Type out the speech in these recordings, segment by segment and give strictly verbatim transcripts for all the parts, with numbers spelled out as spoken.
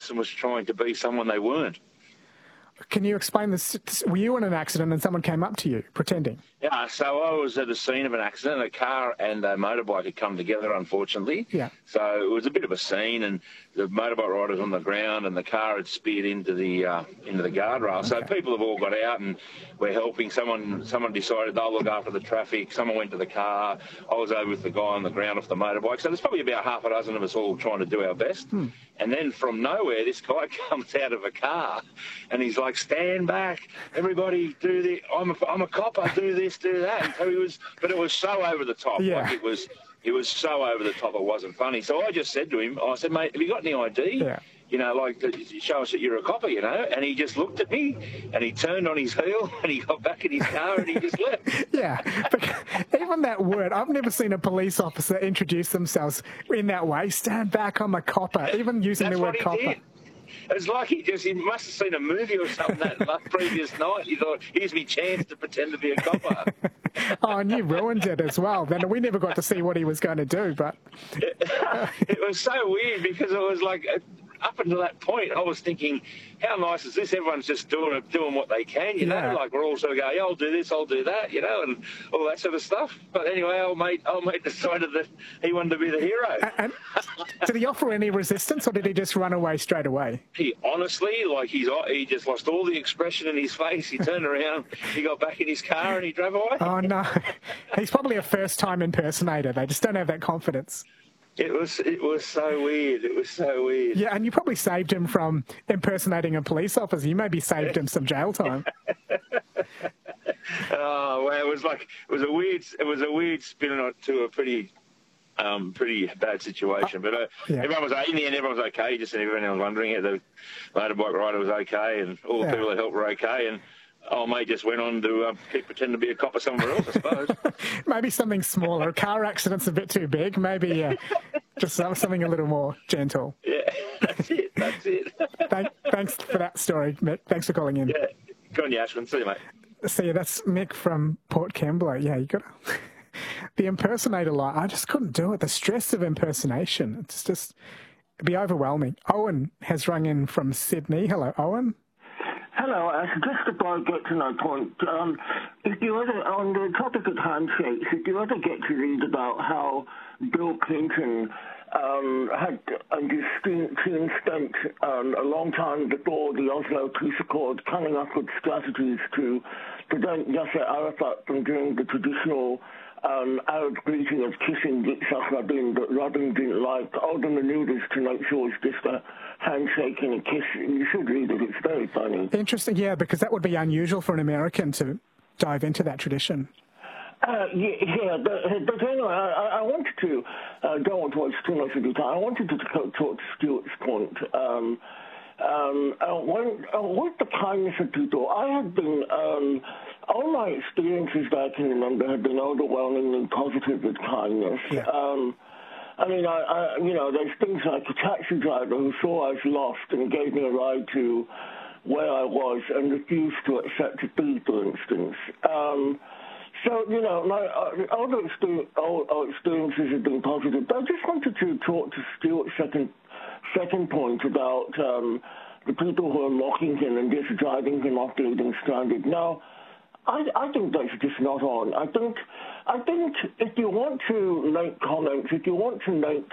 and was trying to be someone they weren't. Can you explain this? Were you in an accident and someone came up to you pretending? Yeah, so I was at a scene of an accident. A car and a motorbike had come together, unfortunately. Yeah. So it was a bit of a scene, and the motorbike rider was on the ground, and the car had speared into the uh, into the guardrail. Okay. So people have all got out, and we're helping. Someone someone decided they'll look after the traffic. Someone went to the car. I was over with the guy on the ground off the motorbike. So there's probably about half a dozen of us all trying to do our best. Hmm. And then from nowhere, this guy comes out of a car, and he's like, "Stand back, everybody! Do the I'm a I'm a cop. I do this, do that." And so he was, but it was so over the top. Yeah. Like it was, it was so over the top. It wasn't funny. So I just said to him, I said, "Mate, have you got any I D? Yeah. You know, like show us that you're a copper, you know?" And he just looked at me, and he turned on his heel, and he got back in his car, and he just left. Yeah, but even that word, I've never seen a police officer introduce themselves in that way. Stand back, I'm a copper. Even using That's the word what he copper. Did. It's like he just, he must have seen a movie or something that previous night. He thought, here's me chance to pretend to be a copper. Oh, and you ruined it as well. Then we never got to see what he was going to do, but... It was so weird because it was like... Up until that point, I was thinking, how nice is this? Everyone's just doing doing what they can, you yeah. know? Like, we're all sort of going, yeah, I'll do this, I'll do that, you know, and all that sort of stuff. But anyway, old mate, old mate decided that he wanted to be the hero. And, and did he offer any resistance, or did he just run away straight away? He honestly, like, he's he just lost all the expression in his face. He turned around, he got back in his car, and he drove away. Oh, no. He's probably a first-time impersonator. They just don't have that confidence. It was it was so weird. It was so weird. Yeah, and you probably saved him from impersonating a police officer. You maybe saved him some jail time. Oh, well, it was like it was a weird it was a weird spin to a pretty um, pretty bad situation. But uh, yeah. everyone was in the end. Everyone was okay. Just everyone was wondering it. The motorbike rider was okay, and all the yeah. people that helped were okay. And old mate just went on to uh, keep pretending to be a copper somewhere else, I suppose. Maybe something smaller. A car accident's a bit too big. Maybe uh, just something a little more gentle. Yeah, that's it. That's it. Thank, thanks for that story, Mick. Thanks for calling in. Yeah, go on, Ashwin. See you, mate. See you. That's Mick from Port Kembla. Yeah, you got the impersonator line. I just couldn't do it. The stress of impersonation. It's just it'd be overwhelming. Owen has rung in from Sydney. Hello, Owen. Hello, Ash. Just about get to my point. Um, if you ever, on the topic of handshakes, if you ever get to read about how Bill Clinton um, had and his team spent um, a long time before the Oslo Peace Accord coming up with strategies to prevent Yasser Arafat from doing the traditional Um, Arab greeting of kissing Yitzhak Rabin that Rabin didn't like, all the maneuvers to make sure it's just a handshake and a kiss. You should read it. It's very funny. Interesting, yeah, because that would be unusual for an American to dive into that tradition. Uh, yeah, yeah, but, but anyway, I, I wanted to, uh, don't want to waste too much of your time. I wanted to talk to Stuart's point. Um, um, uh, when, uh, with the kindness of people, I have been... Um, all my experiences that I can remember have been overwhelmingly positive with kindness. Yeah. Um, I mean, I, I, you know, there's things like a taxi driver who saw I was lost and gave me a ride to where I was and refused to accept a fee, for instance. Um, so, you know, my uh, all, the experience, all, all experiences have been positive. But I just wanted to talk to Stuart's second, second point about um, the people who are mocking him and just driving him off leaving stranded. Now, I, I think that's just not on. I think, I think if you want to make comments, if you want to make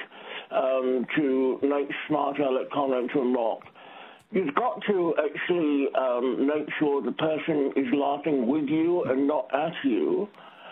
um, to make smart aleck comments or mock, you've got to actually um, make sure the person is laughing with you and not at you,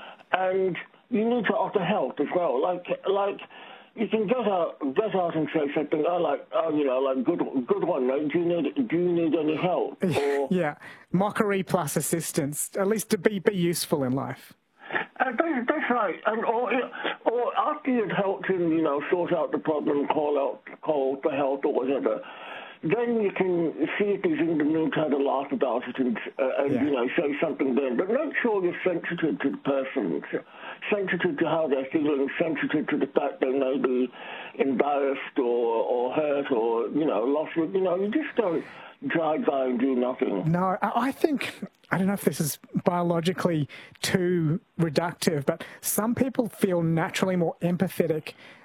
and you need to offer help as well. Like, like. You can get out, get out and say something. Oh, like, oh, you know, like, good, good one. Mate. Do you need, do you need any help? Or, yeah, mockery plus assistance. At least to be be useful in life. Uh, that's, that's right. And or, or after you've helped him, you know, sort out the problem, call out, call for help or whatever. Then you can see if he's in the mood to have a laugh about it and, uh, and yeah. you know, say something then. But make sure you're sensitive to the person, sensitive to how they're feeling, sensitive to the fact they may be embarrassed or, or hurt or, you know, lost. You know, you just don't drive by and do nothing. No, I think, I don't know if this is biologically too reductive, but some people feel naturally more empathetic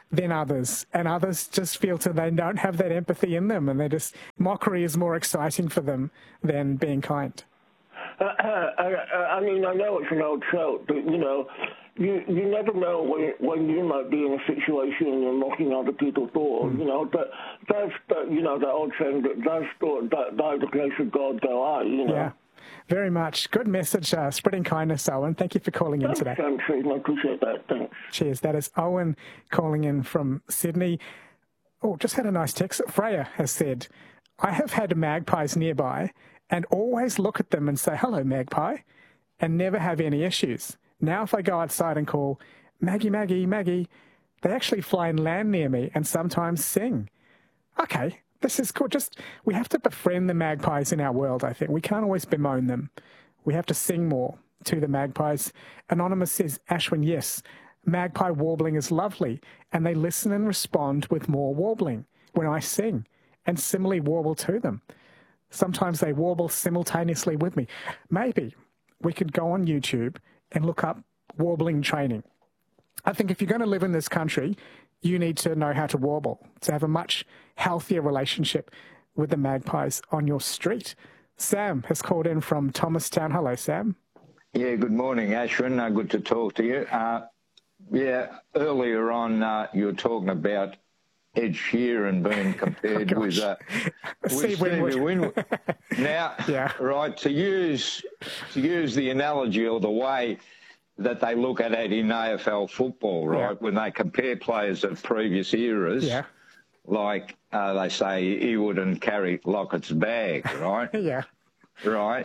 than others, and others just feel that they don't have that empathy in them, and they just mockery is more exciting for them than being kind. Uh, I, I mean, I know it's an old trope, but you know, you you never know when when you might be in a situation and you're knocking other people's doors. Mm. You know, that that's that you know that old saying that does that by the grace of God go I. You know. Yeah. Very much. Good message, uh, spreading kindness, Owen. Thank you for calling in today. Thanks, I appreciate that. Thanks. Cheers. That is Owen calling in from Sydney. Oh, just had a nice text. Freya has said, I have had magpies nearby and always look at them and say, hello, magpie, and never have any issues. Now if I go outside and call, Maggie, Maggie, Maggie, they actually fly and land near me and sometimes sing. Okay. This is cool. Just, we have to befriend the magpies in our world, I think. We can't always bemoan them. We have to sing more to the magpies. Anonymous says, Ashwin, yes, magpie warbling is lovely, and they listen and respond with more warbling when I sing, and similarly warble to them. Sometimes they warble simultaneously with me. Maybe we could go on YouTube and look up warbling training. I think if you're going to live in this country, you need to know how to warble, to have a much healthier relationship with the magpies on your street. Sam has called in from Thomastown. Hello, Sam. Yeah, good morning, Ashwin. Uh, good to talk to you. Uh, yeah, earlier on uh, you were talking about Ed Sheeran being compared oh, with, uh, with Steve Stevie Winwood. Winwood. Now, yeah. right, to use, to use the analogy or the way that they look at it in A F L football, right? Yeah. When they compare players of previous eras, yeah. like uh, they say he wouldn't carry Lockett's bag, right? yeah. Right.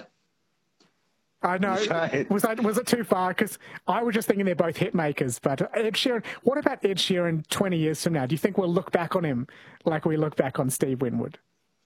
I know. So, was that was it too far? Because I was just thinking they're both hit makers. But Ed Sheeran, what about Ed Sheeran twenty years from now? Do you think we'll look back on him like we look back on Steve Winwood?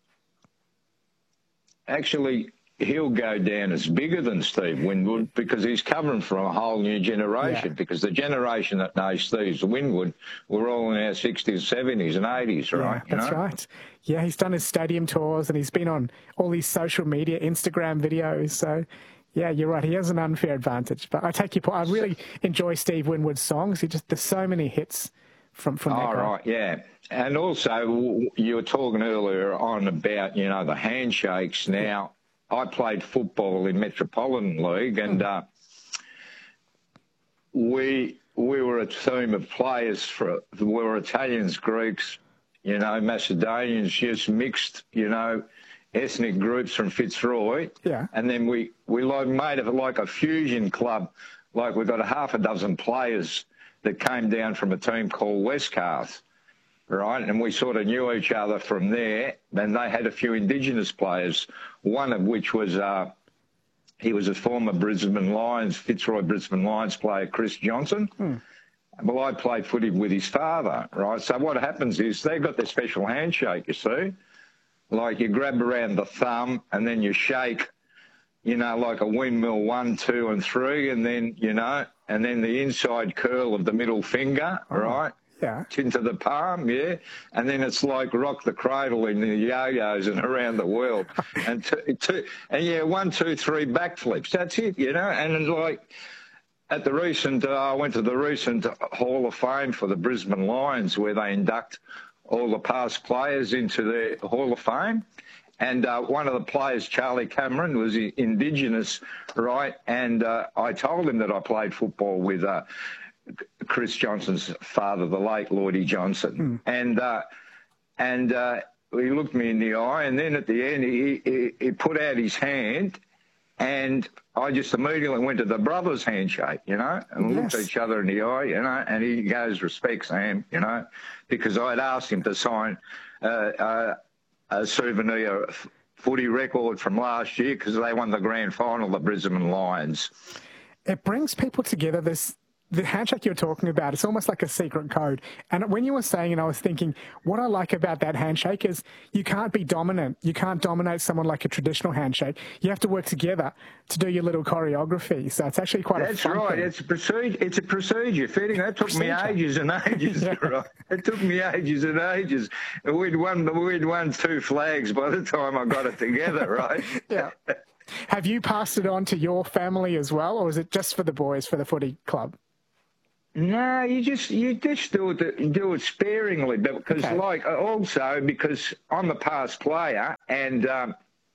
Actually, he'll go down as bigger than Steve Winwood because he's coming from a whole new generation. Yeah. Because the generation that knows Steve Winwood, we're all in our sixties, seventies and eighties, right? Yeah, that's you know? right. Yeah, he's done his stadium tours and he's been on all these social media, Instagram videos. So, yeah, you're right. He has an unfair advantage. But I take your point. I really enjoy Steve Winwood's songs. He just there's so many hits from from that All guy. right, yeah. And also, you were talking earlier on about, you know, the handshakes. Now, I played football in Metropolitan League, and uh, we we were a team of players for we were Italians, Greeks, you know, Macedonians, just mixed, you know, ethnic groups from Fitzroy. Yeah. And then we we like made it like a fusion club. Like we got a half a dozen players that came down from a team called Westcarth. Right, and we sort of knew each other from there. And they had a few Indigenous players, one of which was, uh, he was a former Brisbane Lions, Fitzroy Brisbane Lions player, Chris Johnson. Hmm. Well, I played footy with his father, right? So what happens is they've got their special handshake, you see. Like you grab around the thumb and then you shake, you know, like a windmill, one, two and three, and then, you know, and then the inside curl of the middle finger, oh. right? Yeah. Into the palm, yeah. And then it's like rock the cradle in the yo-yos and around the world. and two, two, and yeah, one, two, three backflips. That's it, you know. And it's like at the recent, uh, I went to the recent Hall of Fame for the Brisbane Lions where they induct all the past players into their Hall of Fame. And uh, one of the players, Charlie Cameron, was Indigenous, right? And uh, I told him that I played football with uh, Chris Johnson's father, the late Lloydie Johnson. Mm. And uh, and uh, he looked me in the eye, and then at the end he, he, he put out his hand, and I just immediately went to the brothers' handshake, you know, and yes. looked each other in the eye, you know, and he goes, respect, Sam, you know, because I'd asked him to sign uh, uh, a souvenir footy record from last year because they won the grand final, the Brisbane Lions. It brings people together, this... The handshake you're talking about, it's almost like a secret code. And when you were saying it, I was thinking, what I like about that handshake is you can't be dominant. You can't dominate someone like a traditional handshake. You have to work together to do your little choreography. So it's actually quite That's a fun right. thing. It's a procedure. It's a procedure. Fitting. That took procedure. me ages and ages. yeah. Right? It took me ages and ages. We'd won, we'd won two flags by the time I got it together, right? yeah. Have you passed it on to your family as well, or is it just for the boys, for the footy club? No, you just you just do it do it sparingly, because Okay. like also because I'm a past player, and um,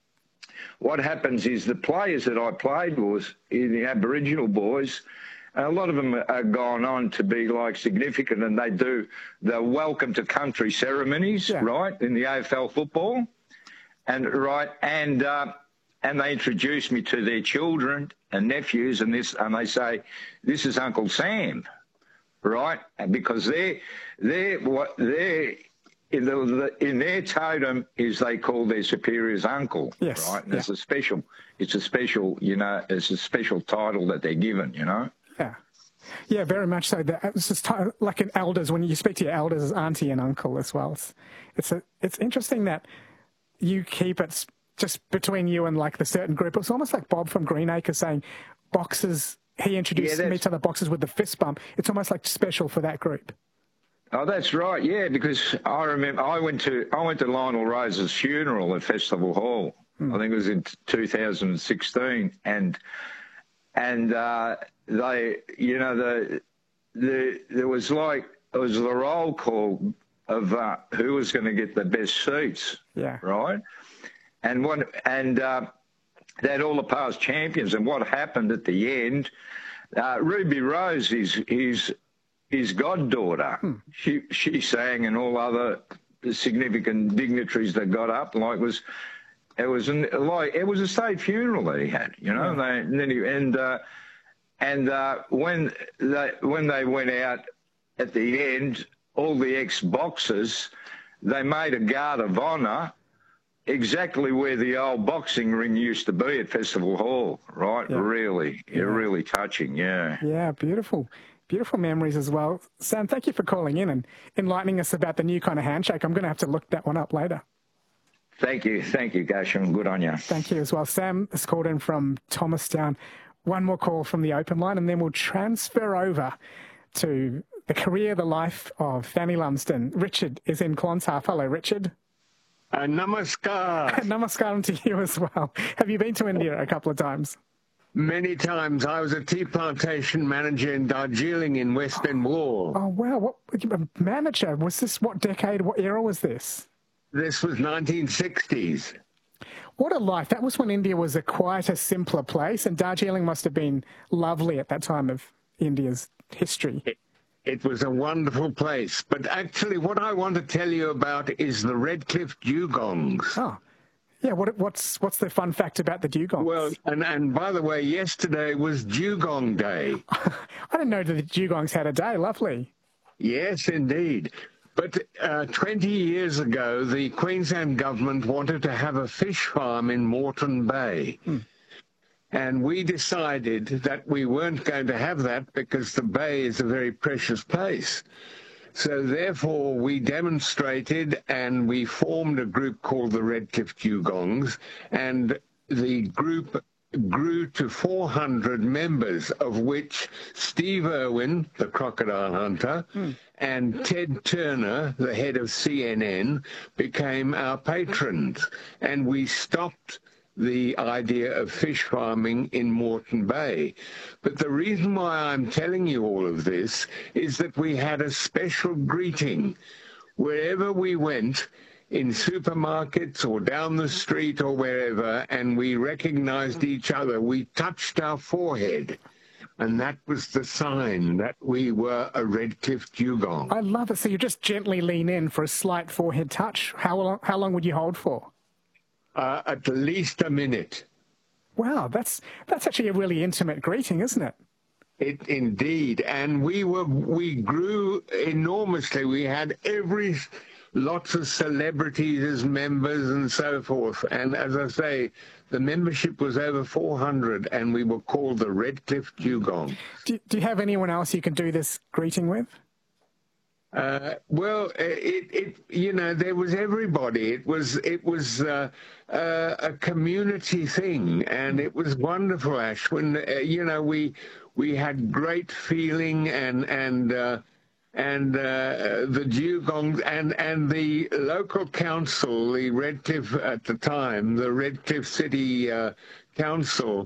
what happens is the players that I played with, the Aboriginal boys, a lot of them are gone on to be like significant, and they do the welcome to country ceremonies, Yeah. right, in the A F L football, and right and. Uh, And they introduce me to their children and nephews, and this, and they say, "This is Uncle Sam," right? And because they're they're what they're in the, the in their totem is they call their superiors uncle, Yes, right? And yeah. it's a special, it's a special, you know, it's a special title that they're given, you know. Yeah. Yeah, very much so. That it's just ti- like in elders, when you speak to your elders as auntie and uncle as well. It's it's, a, it's interesting that you keep it just between you and like the certain group. It's almost like Bob from Greenacre saying boxers, he introduced Yeah, me to the boxers with the fist bump. It's almost like special for that group. Oh, that's right. Yeah, because I remember I went to I went to Lionel Rose's funeral at Festival Hall. Hmm. I think it was in two thousand sixteen, and and uh, they, you know, the the there was like it was the roll call of uh, who was going to get the best seats. Yeah. Right. And what and uh, they had all the past champions, and what happened at the end? Uh, Ruby Rose, his his his goddaughter, Hmm. she she sang, and all other significant dignitaries that got up. Like was it was an, like it was a state funeral that he had, you know. Yeah. They, and then he, and uh, and uh, when they when they went out at the end, all the ex-boxers, they made a guard of honour exactly where the old boxing ring used to be at Festival Hall, right? Yeah. Really, yeah. really touching, yeah. Yeah, beautiful. Beautiful memories as well. Sam, thank you for calling in and enlightening us about the new kind of handshake. I'm going to have to look that one up later. Thank you. Thank you, Gasham. Good on you. Thank you as well. Sam has called in from Thomastown. One more call from the open line, and then we'll transfer over to the career, the life of Fanny Lumsden. Richard is in Clontarf. Hello, Richard. Uh, namaskar. Namaskaram to you as well. Have you been to India a couple of times? Many times. I was a tea plantation manager in Darjeeling in West Bengal. Oh, wow. What a manager. Was this, what decade, what era was this? This was nineteen sixties. What a life. That was when India was a quieter, simpler place, and Darjeeling must have been lovely at that time of India's history. It, it was a wonderful place. But actually what I want to tell you about is the Redcliffe dugongs. Oh, yeah. What, what's what's the fun fact about the dugongs? Well, and, and by the way, yesterday was Dugong Day. I didn't know that the dugongs had a day. Lovely. Yes, indeed. But uh, twenty years ago, the Queensland government wanted to have a fish farm in Moreton Bay. Hmm. And we decided that we weren't going to have that because the bay is a very precious place. So therefore, we demonstrated and we formed a group called the Redcliffe Dugongs, and the group grew to four hundred members, of which Steve Irwin, the crocodile hunter, mm. and Ted Turner, the head of C N N, became our patrons. And we stopped the idea of fish farming in Moreton Bay. But the reason why I'm telling you all of this is that we had a special greeting. Wherever we went, in supermarkets or down the street or wherever, and we recognized each other, we touched our forehead. And that was the sign that we were a Redcliffe dugong. I love it. So you just gently lean in for a slight forehead touch. How long, how long would you hold for? Uh, at least a minute. Wow, that's that's actually a really intimate greeting, isn't it? It indeed. And we were we grew enormously. We had every lots of celebrities as members and so forth. And as I say, the membership was over four hundred, and we were called the Redcliffe Dugong. Do, do you have anyone else you can do this greeting with? Uh, well, it, it, you know, there was everybody. It was, it was uh, uh, a community thing, and it was wonderful, Ash. When uh, you know, we we had great feeling, and and uh, and uh, the dugongs and and the local council, the Redcliffe at the time, the Redcliffe City uh, Council,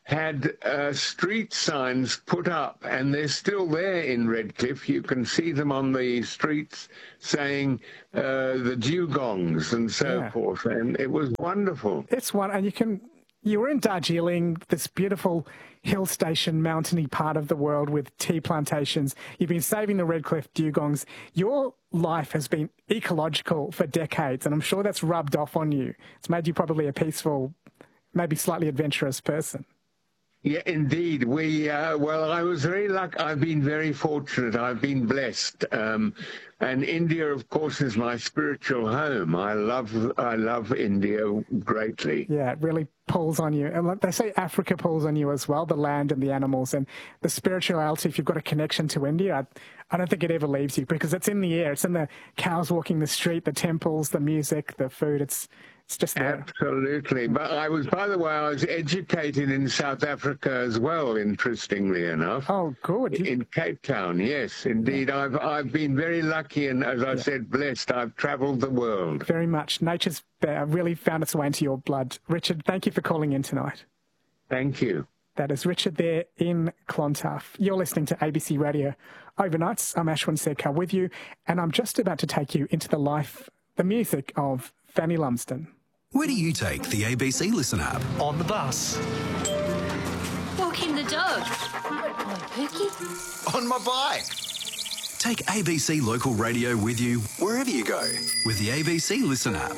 had uh, street signs put up, and they're still there in Redcliffe. You can see them on the streets saying uh, the dugongs and so Yeah. forth, and it was wonderful. It's one, and you can. You were in Darjeeling, this beautiful hill station, mountainy part of the world with tea plantations. You've been saving the Redcliffe dugongs. Your life has been ecological for decades, and I'm sure that's rubbed off on you. It's made you probably a peaceful, maybe slightly adventurous person. Yeah, indeed. We uh, well, I was very lucky. I've been very fortunate. I've been blessed, um, and India, of course, is my spiritual home. I love, I love India greatly. Yeah, it really pulls on you. And like they say Africa pulls on you as well, the land and the animals and the spirituality. If you've got a connection to India, I, I don't think it ever leaves you because it's in the air. It's in the cows walking the street, the temples, the music, the food. It's It's just there. Absolutely. But I was, by the way, I was educated in South Africa as well, interestingly enough. Oh, good. You... In Cape Town, yes, indeed. Yeah. I've I've been very lucky and, as I yeah. said, blessed. I've travelled the world. Very much. Nature's really found its way into your blood. Richard, thank you for calling in tonight. Thank you. That is Richard there in Clontarf. You're listening to A B C Radio Overnights. I'm Ashwin Sedkar with you, and I'm just about to take you into the life, the music of Fanny Lumsden. Where do you take the A B C Listen app? On the bus. Walking the dog. On Pookie. On my bike. Take A B C Local Radio with you wherever you go with the A B C Listen app.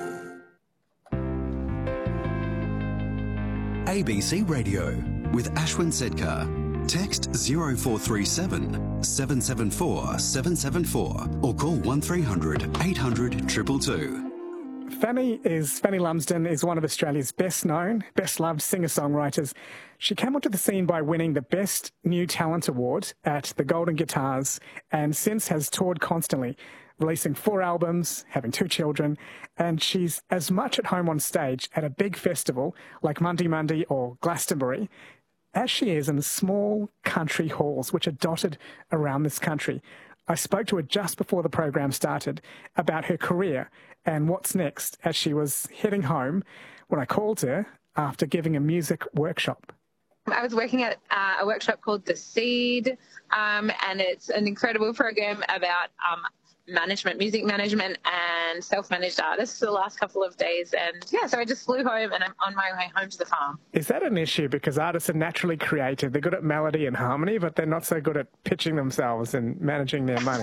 A B C Radio with Ashwin Sedkar. Text zero four three seven, seven seven four, seven seven four or call one three hundred, eight hundred, two two two. Fanny is Fanny Lumsden is one of Australia's best known, best loved singer-songwriters. She came onto the scene by winning the Best New Talent Award at the Golden Guitars and since has toured constantly, releasing four albums, having two children, and she's as much at home on stage at a big festival like Monday Monday or Glastonbury as she is in small country halls which are dotted around this country. I spoke to her just before the program started about her career and what's next as she was heading home when I called her after giving a music workshop. I was working at uh, a workshop called The Seed, um, and it's an incredible program about um, management, music management and self-managed artists for the last couple of days. And, yeah, so I just flew home and I'm on my way home to the farm. Is that an issue? Because artists are naturally creative. They're good at melody and harmony, but they're not so good at pitching themselves and managing their money.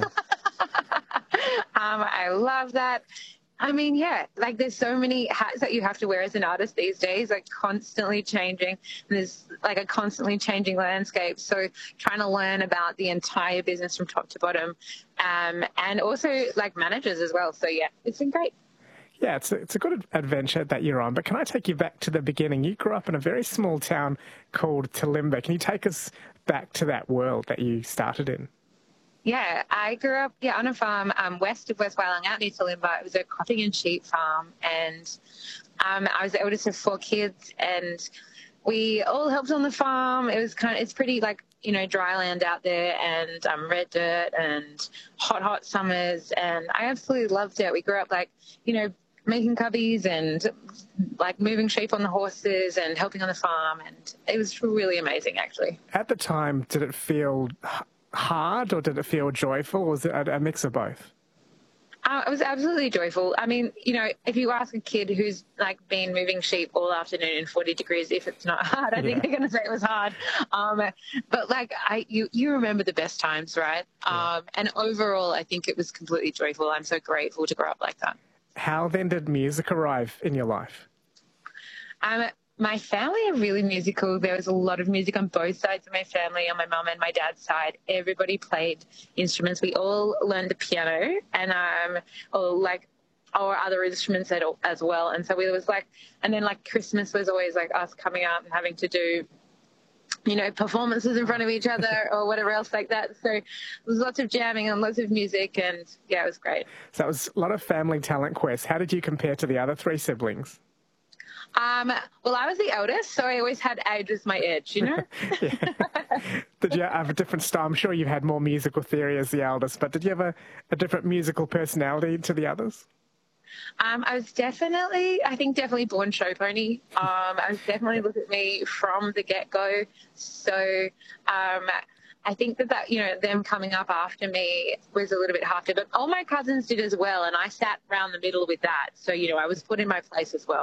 um, I love that. I mean, yeah, like there's so many hats that you have to wear as an artist these days, like constantly changing. And there's like a constantly changing landscape. So trying to learn about the entire business from top to bottom, um, and also like managers as well. So, yeah, it's been great. Yeah, it's a, it's a good adventure that you're on. But can I take you back to the beginning? You grew up in a very small town called Talimba. Can you take us back to that world that you started in? Yeah, I grew up yeah on a farm um, west of West Wailang, out near Talimba. It was a cropping and sheep farm, and um, I was the eldest of four kids, and we all helped on the farm. It was kind of it's pretty like you know dry land out there, and um, red dirt, and hot hot summers, and I absolutely loved it. We grew up like you know making cubbies and like moving sheep on the horses and helping on the farm, and it was really amazing actually. At the time, did it feel hard or did it feel joyful, or was it a, a mix of both? Uh, it was absolutely joyful. I mean, you know, if you ask a kid who's like been moving sheep all afternoon in forty degrees, if it's not hard, I yeah. think they're going to say it was hard. Um, but like, I, you, you remember the best times, right? Yeah. Um, and overall, I think it was completely joyful. I'm so grateful to grow up like that. How then did music arrive in your life? Um, My family are really musical. There was a lot of music on both sides of my family, on my mum and my dad's side. Everybody played instruments. We all learned the piano and um, or like or other instruments as well. And so we was like, and then like Christmas was always like us coming out and having to do, you know, performances in front of each other or whatever else like that. So there was lots of jamming and lots of music, and yeah, it was great. So it was a lot of family talent quests. How did you compare to the other three siblings? Um, well, I was the eldest, so I always had age as my edge, you know? Did you have a different style? I'm sure you had more musical theory as the eldest, but did you have a, a different musical personality to the others? Um, I was definitely, I think definitely born show pony. Um, I was definitely look at me from the get-go. So um, I think that, that, you know, them coming up after me was a little bit harder. But all my cousins did as well, and I sat around the middle with that. So, you know, I was put in my place as well.